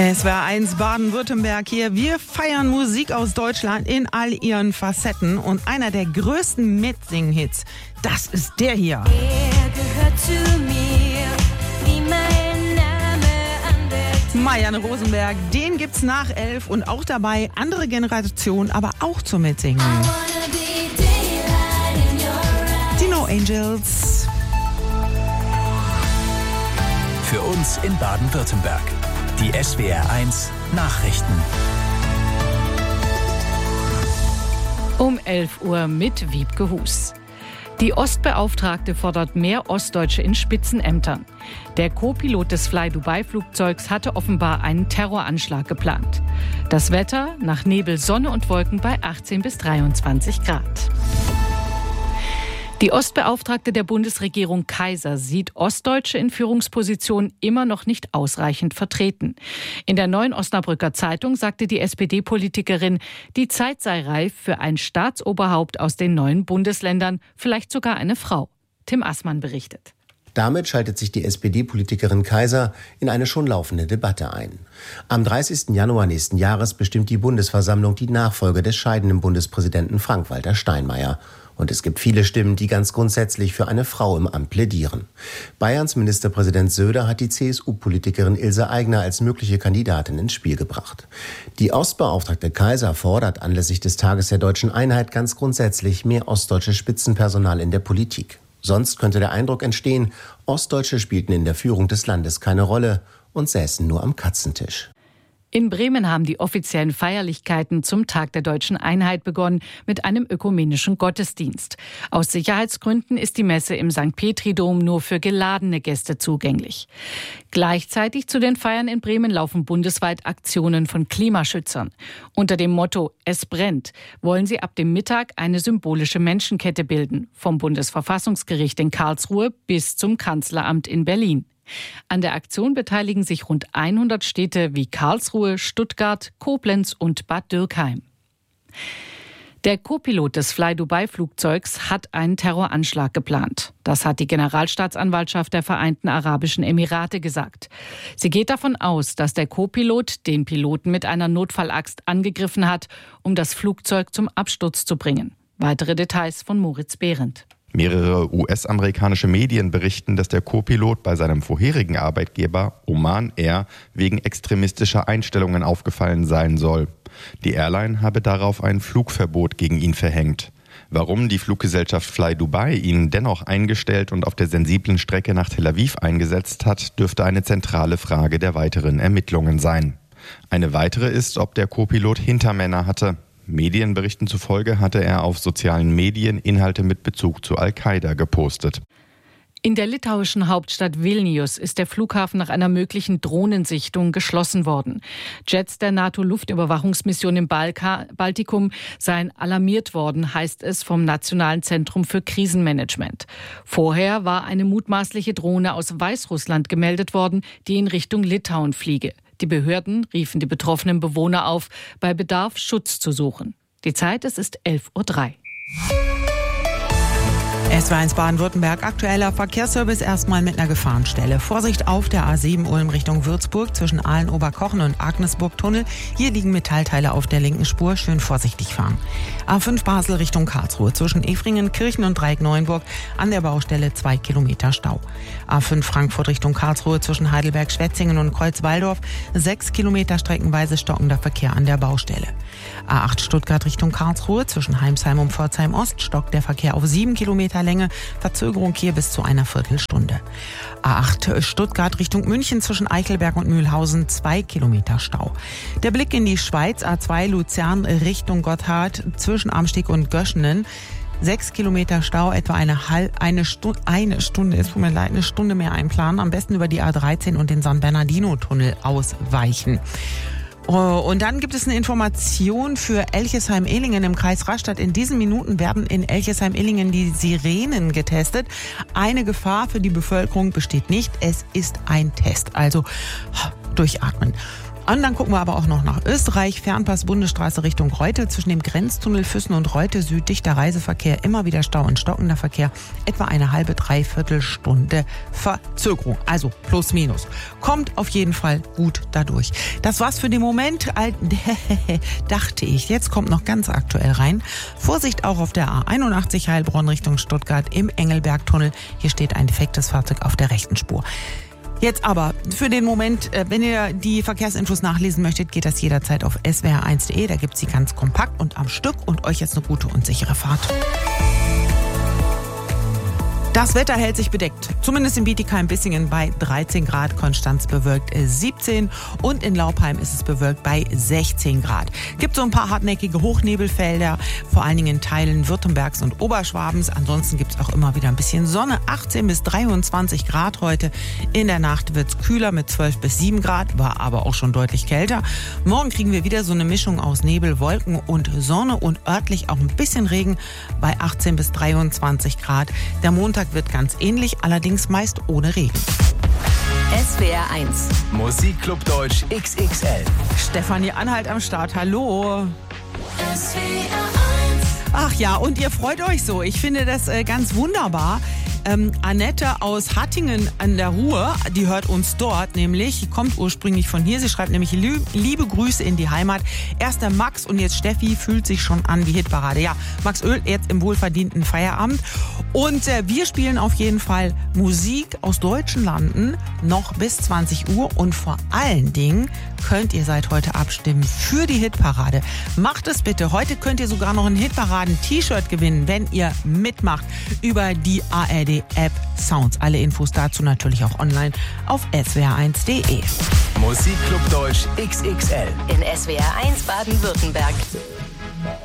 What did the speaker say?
SWR 1 Baden-Württemberg hier. Wir feiern Musik aus Deutschland in all ihren Facetten. Und einer der größten Mitsing-Hits, das ist der hier. Er gehört zu mir, wie mein Name an der Marianne Rosenberg, den gibt's nach 11 und auch dabei andere Generationen, aber auch zum Mitsingen. Die No Angels. Für uns in Baden-Württemberg. Die SWR 1 Nachrichten. Um 11 Uhr mit Wiebke Hus. Die Ostbeauftragte fordert mehr Ostdeutsche in Spitzenämtern. Der Co-Pilot des Fly-Dubai-Flugzeugs hatte offenbar einen Terroranschlag geplant. Das Wetter nach Nebel, Sonne und Wolken bei 18 bis 23 Grad. Die Ostbeauftragte der Bundesregierung Kaiser sieht Ostdeutsche in Führungspositionen immer noch nicht ausreichend vertreten. In der Neuen Osnabrücker Zeitung sagte die SPD-Politikerin, die Zeit sei reif für ein Staatsoberhaupt aus den neuen Bundesländern, vielleicht sogar eine Frau. Tim Assmann berichtet. Damit schaltet sich die SPD-Politikerin Kaiser in eine schon laufende Debatte ein. Am 30. Januar nächsten Jahres bestimmt die Bundesversammlung die Nachfolge des scheidenden Bundespräsidenten Frank-Walter Steinmeier. Und es gibt viele Stimmen, die ganz grundsätzlich für eine Frau im Amt plädieren. Bayerns Ministerpräsident Söder hat die CSU-Politikerin Ilse Aigner als mögliche Kandidatin ins Spiel gebracht. Die Ostbeauftragte Kaiser fordert anlässlich des Tages der Deutschen Einheit ganz grundsätzlich mehr ostdeutsches Spitzenpersonal in der Politik. Sonst könnte der Eindruck entstehen, Ostdeutsche spielten in der Führung des Landes keine Rolle und säßen nur am Katzentisch. In Bremen haben die offiziellen Feierlichkeiten zum Tag der Deutschen Einheit begonnen mit einem ökumenischen Gottesdienst. Aus Sicherheitsgründen ist die Messe im St. Petri-Dom nur für geladene Gäste zugänglich. Gleichzeitig zu den Feiern in Bremen laufen bundesweit Aktionen von Klimaschützern. Unter dem Motto »Es brennt« wollen sie ab dem Mittag eine symbolische Menschenkette bilden, vom Bundesverfassungsgericht in Karlsruhe bis zum Kanzleramt in Berlin. An der Aktion beteiligen sich rund 100 Städte wie Karlsruhe, Stuttgart, Koblenz und Bad Dürkheim. Der Co-Pilot des Fly-Dubai-Flugzeugs hat einen Terroranschlag geplant. Das hat die Generalstaatsanwaltschaft der Vereinten Arabischen Emirate gesagt. Sie geht davon aus, dass der Co-Pilot den Piloten mit einer Notfallaxt angegriffen hat, um das Flugzeug zum Absturz zu bringen. Weitere Details von Moritz Behrendt. Mehrere US-amerikanische Medien berichten, dass der Co-Pilot bei seinem vorherigen Arbeitgeber Oman Air wegen extremistischer Einstellungen aufgefallen sein soll. Die Airline habe darauf ein Flugverbot gegen ihn verhängt. Warum die Fluggesellschaft Fly Dubai ihn dennoch eingestellt und auf der sensiblen Strecke nach Tel Aviv eingesetzt hat, dürfte eine zentrale Frage der weiteren Ermittlungen sein. Eine weitere ist, ob der Co-Pilot Hintermänner hatte. Medienberichten zufolge hatte er auf sozialen Medien Inhalte mit Bezug zu Al-Qaida gepostet. In der litauischen Hauptstadt Vilnius ist der Flughafen nach einer möglichen Drohnensichtung geschlossen worden. Jets der NATO-Luftüberwachungsmission im Baltikum seien alarmiert worden, heißt es vom Nationalen Zentrum für Krisenmanagement. Vorher war eine mutmaßliche Drohne aus Weißrussland gemeldet worden, die in Richtung Litauen fliege. Die Behörden riefen die betroffenen Bewohner auf, bei Bedarf Schutz zu suchen. Die Zeit, es ist 11:03 Uhr. SWR 1 Baden-Württemberg, aktueller Verkehrsservice erstmal mit einer Gefahrenstelle. Vorsicht auf der A7 Ulm Richtung Würzburg zwischen Aalen-Oberkochen und Agnesburg-Tunnel. Hier liegen Metallteile auf der linken Spur, schön vorsichtig fahren. A5 Basel Richtung Karlsruhe zwischen Efringen, Kirchen und Dreieck-Neuenburg an der Baustelle 2 Kilometer Stau. A5 Frankfurt Richtung Karlsruhe zwischen Heidelberg-Schwetzingen und Kreuz-Walldorf 6 Kilometer streckenweise stockender Verkehr an der Baustelle. A8 Stuttgart Richtung Karlsruhe zwischen Heimsheim und Pforzheim-Ost stockt der Verkehr auf 7 Kilometer Länge, Verzögerung hier bis zu einer Viertelstunde. A8 Stuttgart Richtung München zwischen Eichelberg und Mühlhausen 2 Kilometer Stau. Der Blick in die Schweiz, A2 Luzern Richtung Gotthard zwischen Amsteg und Göschenen 6 Kilometer Stau, etwa eine Stunde mehr einplanen. Am besten über die A13 und den San Bernardino-Tunnel ausweichen. Und dann gibt es eine Information für Elchesheim-Ehlingen im Kreis Rastatt. In diesen Minuten werden in Elchesheim-Ehlingen die Sirenen getestet. Eine Gefahr für die Bevölkerung besteht nicht. Es ist ein Test. Also durchatmen. Und dann gucken wir aber auch noch nach Österreich. Fernpass Bundesstraße Richtung Reutte. Zwischen dem Grenztunnel Füssen und Reutte Süd dichter Reiseverkehr. Immer wieder Stau und stockender Verkehr. Etwa eine halbe, dreiviertel Stunde Verzögerung. Also plus minus. Kommt auf jeden Fall gut dadurch. Das war's für den Moment. Dachte ich. Jetzt kommt noch ganz aktuell rein. Vorsicht auch auf der A81 Heilbronn Richtung Stuttgart im Engelbergtunnel. Hier steht ein defektes Fahrzeug auf der rechten Spur. Jetzt aber für den Moment, wenn ihr die Verkehrsinfos nachlesen möchtet, geht das jederzeit auf swr1.de. Da gibt's sie ganz kompakt und am Stück und euch jetzt eine gute und sichere Fahrt. Das Wetter hält sich bedeckt. Zumindest in Bietigheim-Bissingen bei 13 Grad, Konstanz bewölkt 17 und in Laupheim ist es bewölkt bei 16 Grad. Gibt so ein paar hartnäckige Hochnebelfelder, vor allen Dingen in Teilen Württembergs und Oberschwabens. Ansonsten gibt es auch immer wieder ein bisschen Sonne. 18 bis 23 Grad heute. In der Nacht wird es kühler mit 12 bis 7 Grad, war aber auch schon deutlich kälter. Morgen kriegen wir wieder so eine Mischung aus Nebel, Wolken und Sonne und örtlich auch ein bisschen Regen bei 18 bis 23 Grad. Der Montag wird ganz ähnlich, allerdings meist ohne Regen. SWR 1. Musikclub Deutsch XXL. Stefanie Anhalt am Start, hallo. SWR 1. Ach ja, und ihr freut euch so. Ich finde das ganz wunderbar. Annette aus Hattingen an der Ruhr, die hört uns dort nämlich, kommt ursprünglich von hier. Sie schreibt nämlich liebe Grüße in die Heimat. Erst der Max und jetzt Steffi, fühlt sich schon an wie Hitparade. Ja, Max Öl jetzt im wohlverdienten Feierabend. Und wir spielen auf jeden Fall Musik aus deutschen Landen noch bis 20 Uhr. Und vor allen Dingen könnt ihr seit heute abstimmen für die Hitparade. Macht es bitte. Heute könnt ihr sogar noch ein Hitparaden-T-Shirt gewinnen, wenn ihr mitmacht über die ARD-App Sounds. Alle Infos dazu natürlich auch online auf swr1.de. Musikclub Deutsch XXL. In SWR 1 Baden-Württemberg.